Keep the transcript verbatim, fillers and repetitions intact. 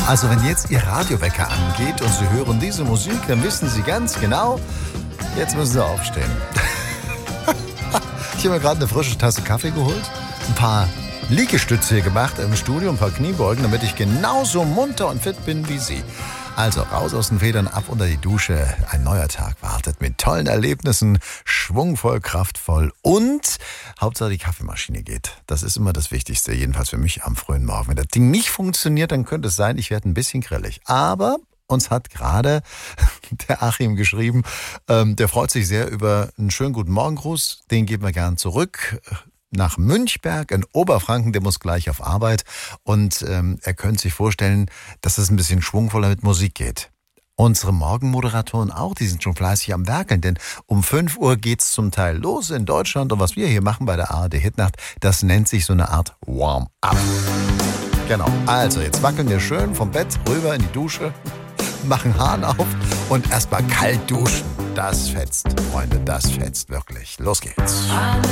Also wenn jetzt Ihr Radiowecker angeht und Sie hören diese Musik, dann wissen Sie ganz genau, jetzt müssen Sie aufstehen. Ich habe mir gerade eine frische Tasse Kaffee geholt, ein paar Liegestütze hier gemacht im Studio, ein paar Kniebeugen, damit ich genauso munter und fit bin wie Sie. Also raus aus den Federn, ab unter die Dusche. Ein neuer Tag wartet mit tollen Erlebnissen, schwungvoll, kraftvoll und Hauptsache die Kaffeemaschine geht. Das ist immer das Wichtigste, jedenfalls für mich am frühen Morgen. Wenn das Ding nicht funktioniert, dann könnte es sein, ich werde ein bisschen grillig. Aber uns hat gerade der Achim geschrieben, ähm, der freut sich sehr über einen schönen guten Morgengruß. Den geben wir gern zurück nach Münchberg in Oberfranken, der muss gleich auf Arbeit und ähm, er könnte sich vorstellen, dass es ein bisschen schwungvoller mit Musik geht. Unsere Morgenmoderatoren auch, die sind schon fleißig am Werkeln, denn um fünf Uhr geht's zum Teil los in Deutschland und was wir hier machen bei der A R D Hitnacht, das nennt sich so eine Art Warm-up. Genau, also jetzt wackeln wir schön vom Bett rüber in die Dusche, machen Hahn auf und erstmal kalt duschen. Das fetzt, Freunde, das fetzt wirklich. Los geht's.